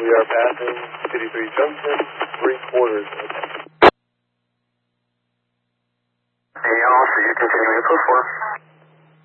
We are passing City 3 Junction, 3/4. Hey, I'll see you continuing to push 4.